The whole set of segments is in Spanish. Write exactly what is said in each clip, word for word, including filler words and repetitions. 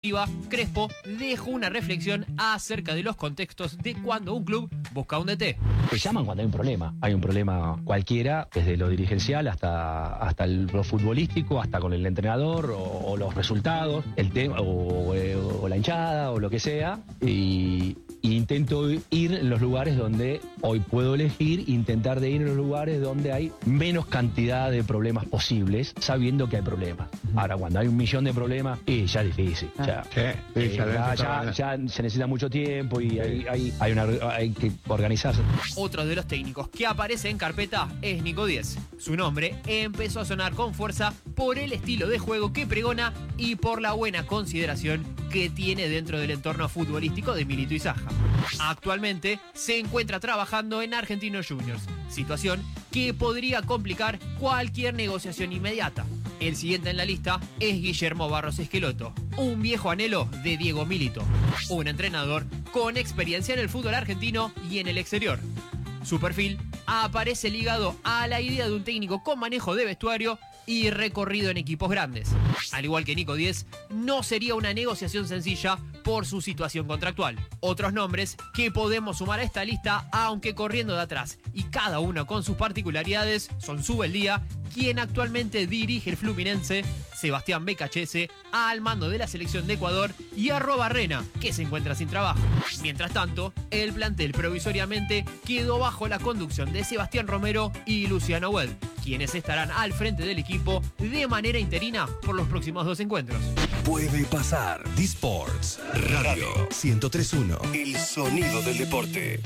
deportiva, Crespo dejó una reflexión acerca de los contextos de cuando un club busca un D T. Te llaman cuando hay un problema. Hay un problema cualquiera, desde lo dirigencial hasta, hasta el, lo futbolístico, hasta con el entrenador o, o los resultados, el tema o, o, o la hinchada o lo que sea. Y, y intento ir en los lugares donde hoy puedo elegir, intentar de ir en los lugares donde hay menos cantidad de problemas posibles, sabiendo que hay problemas. Ahora, cuando hay un millón de problemas, eh, ya es difícil. Ya, Sí, eh, ya, ya, ya, ya, ya se necesita mucho tiempo y hay, hay, hay, una, hay que organizarse. Otro de los técnicos que aparece en carpeta es Nico Díez. Su nombre empezó a sonar con fuerza por el estilo de juego que pregona y por la buena consideración que tiene dentro del entorno futbolístico de Milito y Saja. Actualmente se encuentra trabajando en Argentinos Juniors, situación que podría complicar cualquier negociación inmediata. El siguiente en la lista es Guillermo Barros Esqueloto, un viejo anhelo de Diego Milito, un entrenador con experiencia en el fútbol argentino y en el exterior. Su perfil aparece ligado a la idea de un técnico con manejo de vestuario y recorrido en equipos grandes. Al igual que Nico Díez, no sería una negociación sencilla por su situación contractual. Otros nombres que podemos sumar a esta lista, aunque corriendo de atrás, y cada uno con sus particularidades, son Subeldía, quien actualmente dirige el Fluminense, Sebastián Becachese, al mando de la selección de Ecuador, y Arrobarrena, que se encuentra sin trabajo. Mientras tanto, el plantel provisoriamente quedó bajo la conducción de Sebastián Romero y Luciano Wed, quienes estarán al frente del equipo de manera interina por los próximos dos encuentros. Puede pasar. D-Sports Radio ciento tres punto uno. El sonido del deporte.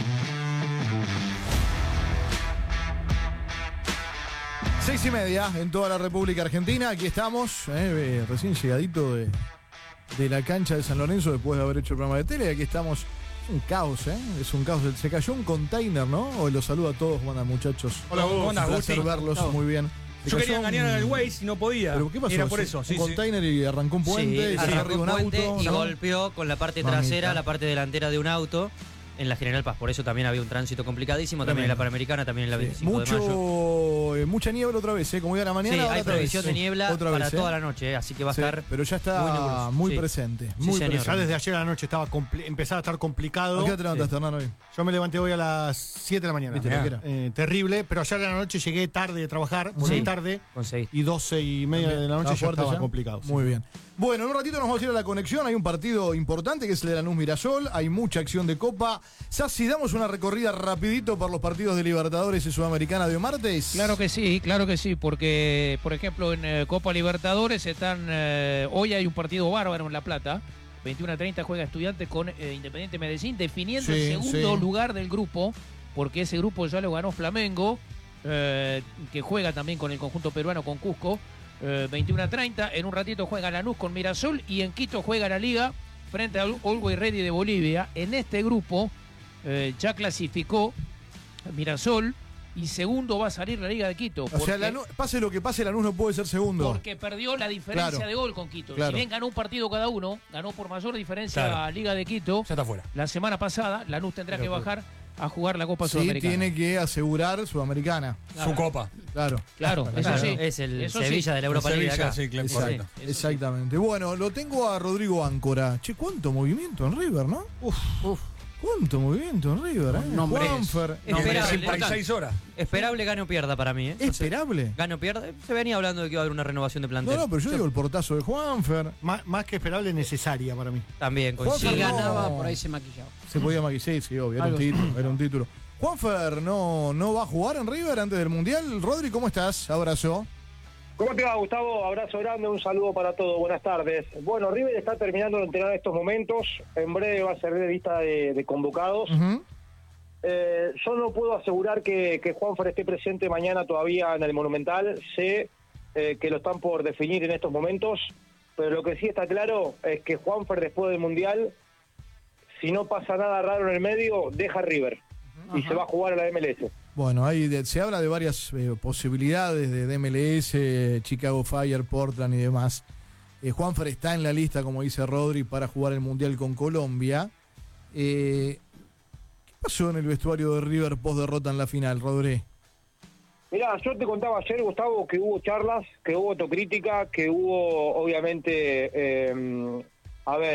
Seis y media en toda la República Argentina. Aquí estamos, eh, eh, recién llegadito de, de la cancha de San Lorenzo después de haber hecho el programa de tele. Aquí estamos. Es un caos, ¿eh? Es un caos. Se cayó un container, ¿no? Hoy los saludo a todos, buenas muchachos. Hola, vos. Un placer verlos, No. muy bien. Se Yo quería cayó engañar un- al Waze y no podía. ¿Pero qué pasó? Era por Sí, eso, un sí, sí. container y arrancó un puente, Sí, y se arrancó arriba un un puente auto. y ¿no? golpeó con la parte Mamita. trasera, la parte delantera de un auto en la General Paz. Por eso también había un tránsito complicadísimo, también en la Panamericana, también en la veinticinco de mayo. Mucho, eh, mucha niebla otra vez, ¿eh? Como iba a la mañana. Sí, ahora hay otra previsión vez. de niebla Otra para vez, ¿eh? toda la noche, eh, así que va a Sí, estar pero ya está muy muy, nebuloso. Sí. presente. Sí, Muy señor. presente. Ya desde ayer a la noche estaba compli- empezaba a estar complicado. ¿A qué hora te levantaste, Hernán, hoy? Yo me levanté hoy a las siete de la mañana. ¿Viste lo que era? Eh, terrible, pero ayer a la noche llegué tarde de trabajar, muy Sí. tarde, Conseguí. y doce y media de la noche ¿Estaba ya fuerte estaba ya? complicado. sí. Muy bien. Bueno, en un ratito nos vamos a ir a la conexión. Hay un partido importante que es el de Lanús Mirasol. Hay mucha acción de Copa. Sassi, damos una recorrida rapidito por los partidos de Libertadores y Sudamericana de hoy martes. Claro que sí, claro que sí, porque, por ejemplo, en eh, Copa Libertadores están. Eh, hoy hay un partido bárbaro en La Plata. veintiuno a treinta juega Estudiantes con eh, Independiente Medellín, definiendo Sí, el segundo sí. lugar del grupo, porque ese grupo ya lo ganó Flamengo, eh, que juega también con el conjunto peruano, con Cusco. Eh, veintiuno a treinta, en un ratito juega Lanús con Mirasol y en Quito juega la Liga frente al Always Ready de Bolivia. En este grupo eh, ya clasificó Mirasol y segundo va a salir la Liga de Quito. O sea, porque- Lanús- pase lo que pase, Lanús no puede ser segundo. porque perdió la diferencia Claro. de gol con Quito. Claro. Si bien ganó un partido cada uno, ganó por mayor diferencia Claro. a Liga de Quito. Ya está fuera. La semana pasada, Lanús tendrá que bajar a jugar la Copa Sí, Sudamericana. tiene que asegurar Sudamericana. Claro. Su copa. Claro. Claro, eso Claro, sí. es el Eso sí. Sevilla de la Europa League de acá. sí, claro, Exacto, correcto. Eso sí. exactamente. Bueno, lo tengo a Rodrigo Áncora. Che, cuánto movimiento en River, ¿no? Uf, uf. Cuánto movimiento en River, ¿eh? Nombres. Juanfer. Esperable. cincuenta y seis horas. Esperable gane o pierda para mí, ¿eh? No sé. ¿Esperable? Gane o pierda. Se venía hablando de que iba a haber una renovación de plantel. No, no, pero yo digo el portazo de Juanfer. Más, más que esperable, necesaria para mí. También Juanfer Si coincido. no- ganaba, por ahí se maquillaba. Se podía maquillar, sí, obvio, era un Algo. título, era un título. Juanfer no, no va a jugar en River antes del Mundial. Rodri, ¿cómo estás? Abrazo. ¿Cómo te va, Gustavo? Abrazo grande, un saludo para todos. Buenas tardes. Bueno, River está terminando de entrenar en estos momentos. En breve va a ser de lista de, de convocados. Ujú. Eh, yo no puedo asegurar que, que Juanfer esté presente mañana todavía en el Monumental. Sé eh, que lo están por definir en estos momentos, pero lo que sí está claro es que Juanfer después del Mundial, si no pasa nada raro en el medio, deja River y se va a jugar a la M L S. Bueno, ahí de- se habla de varias eh, posibilidades de, de M L S, Chicago Fire, Portland y demás. Eh, Juanfer está en la lista, como dice Rodri, para jugar el Mundial con Colombia. Eh, ¿Qué pasó en el vestuario de River post derrota en la final, Rodri? Mirá, yo te contaba ayer, Gustavo, que hubo charlas, que hubo autocrítica, que hubo, obviamente, eh, a ver,